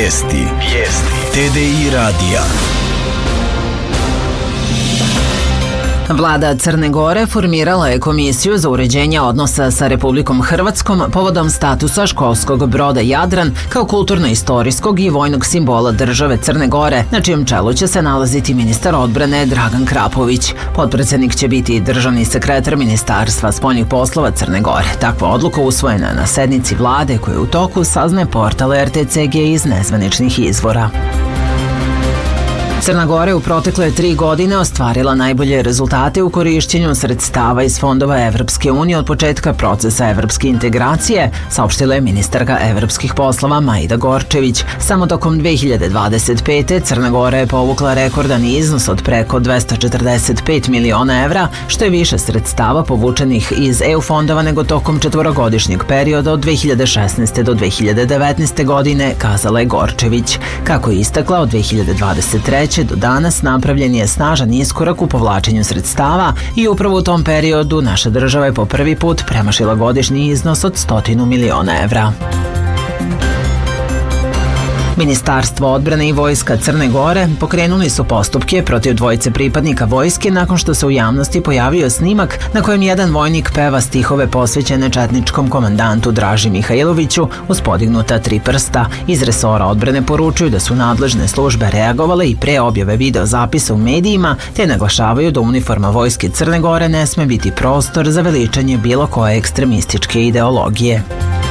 Vijesti. TDI radija. Vlada Crne Gore formirala je komisiju za uređenje odnosa sa Republikom Hrvatskom povodom statusa školskog broda Jadran kao kulturno-istorijskog i vojnog simbola države Crne Gore, na čijem čelu će se nalaziti ministar odbrane Dragan Krapović. Potpredsednik će biti državni sekretar Ministarstva spoljnih poslova Crne Gore. Takva odluka usvojena je na sednici vlade koja je u toku, saznaje portal RTCG iz nezvaničnih izvora. Crna Gora je u protekle 3 godine ostvarila najbolje rezultate u korišćenju sredstava iz fondova Evropske unije od početka procesa evropske integracije, saopštila je ministarka evropskih poslova Majda Gorčević. Samo tokom 2025. Crna Gora je povukla rekordan iznos od preko 245 miliona evra, što je više sredstava povučenih iz EU fondova nego tokom 4-godišnjeg perioda od 2016. do 2019. godine, kazala je Gorčević. Kako je istakla, od 2023. do danas napravljen je snažan iskorak u povlačenju sredstava i upravo u tom periodu naša država je po prvi put premašila godišnji iznos od 100 miliona evra. Ministarstvo odbrane i vojska Crne Gore pokrenuli su postupke protiv dvojice pripadnika vojske nakon što se u javnosti pojavio snimak na kojem jedan vojnik peva stihove posvećene četničkom komandantu Draži Mihajloviću uz podignuta 3 prsta. Iz resora odbrane poručuju da su nadležne službe reagovale i pre objave video zapisa u medijima, te naglašavaju da uniforma vojske Crne Gore ne sme biti prostor za veličanje bilo koje ekstremističke ideologije.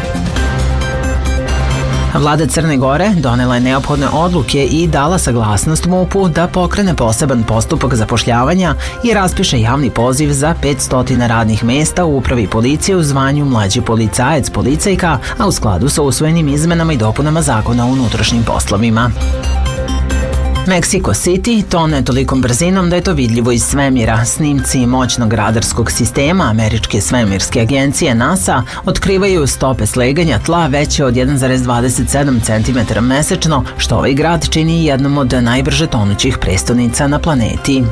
Vlada Crne Gore donela je neophodne odluke i dala saglasnost MUP-u da pokrene poseban postupak zapošljavanja i raspiše javni poziv za 500 radnih mesta u upravi policije u zvanju mlađi policajac policajka, a u skladu sa usvojenim izmenama i dopunama Zakona o unutrašnjim poslovima. Mexico City tone tolikom brzinom da je to vidljivo iz svemira. Snimci moćnog radarskog sistema američke svemirske agencije NASA otkrivaju stope sleganja tla veće od 1,27 cm mesečno, što ovaj grad čini jednom od najbrže tonućih prestonica na planeti.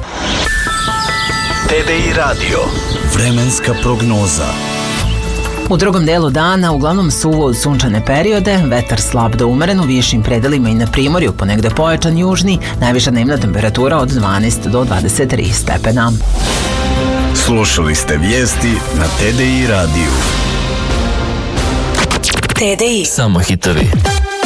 TDI radio. Vremenska prognoza. U drugom delu dana uglavnom suvo uz sunčane periode, vetar slab do umeren u višim predelima i na primorju, ponegde pojačan južni, najviša dnevna temperatura od 12 do 23 stepena. Slušali ste vijesti na TDI radiju. TDI. Samo hitovi.